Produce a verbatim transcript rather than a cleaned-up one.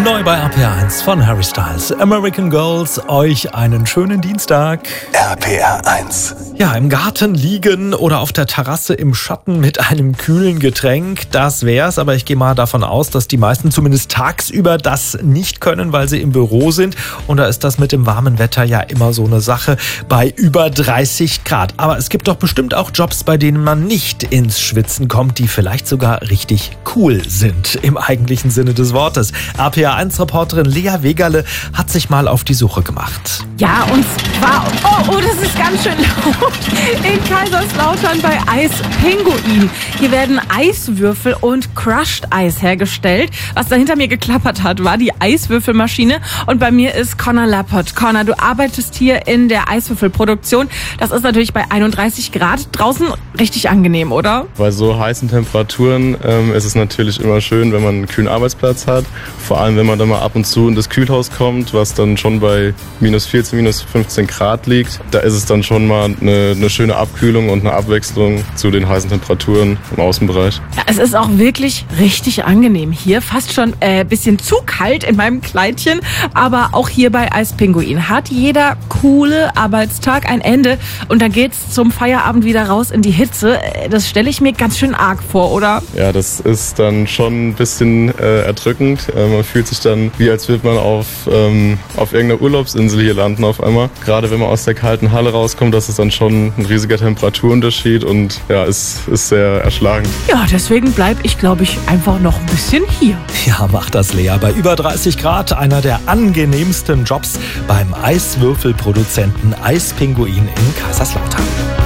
Neu bei R P R eins von Harry Styles. American Girls, euch einen schönen Dienstag. R P R eins. Ja, im Garten liegen oder auf der Terrasse im Schatten mit einem kühlen Getränk, das wär's. Aber ich gehe mal davon aus, dass die meisten zumindest tagsüber das nicht können, weil sie im Büro sind. Und da ist das mit dem warmen Wetter ja immer so eine Sache bei über dreißig Grad. Aber es gibt doch bestimmt auch Jobs, bei denen man nicht ins Schwitzen kommt, die vielleicht sogar richtig cool sind, im eigentlichen Sinne des Wortes. R P R eins-Reporterin Lea Wegerle hat sich mal auf die Suche gemacht. Ja, und zwar, oh, oh, das ist ganz schön laut, in Kaiserslautern bei Eispinguin. Hier werden Eiswürfel und Crushed Eis hergestellt. Was da hinter mir geklappert hat, war die Eiswürfelmaschine. Und bei mir ist Connor Lappert. Connor, du arbeitest hier in der Eiswürfelproduktion. Das ist natürlich bei einunddreißig Grad draußen richtig angenehm, oder? Bei so heißen Temperaturen ähm, ist es natürlich immer schön, wenn man einen kühlen Arbeitsplatz hat. Vor allem, wenn man dann mal ab und zu in das Kühlhaus kommt, was dann schon bei minus vierzehn, minus fünfzehn Grad liegt. Da ist es dann schon mal eine, eine schöne Abkühlung und eine Abwechslung zu den heißen Temperaturen im Außenbereich. Ja, es ist auch wirklich richtig angenehm hier. Fast schon ein äh, bisschen zu kalt in meinem Kleidchen. Aber auch hier bei Eispinguin hat jeder coole Arbeitstag ein Ende. Und dann geht's zum Feierabend wieder raus in die Hitze. Das stelle ich mir ganz schön arg vor, oder? Ja, das ist dann schon ein bisschen äh, erdrückend. Äh, man fühlt sich dann, wie als würde man auf, ähm, auf irgendeiner Urlaubsinsel hier landen auf einmal. Gerade wenn man aus der kalten Halle rauskommt, das ist dann schon ein riesiger Temperaturunterschied und ja, es ist sehr erschlagend. Ja, deswegen bleibe ich, glaube ich, einfach noch ein bisschen hier. Ja, macht das, Lea. Bei über dreißig Grad einer der angenehmsten Jobs beim Eiswürfelproduzenten Eispinguin in Kaiserslautern.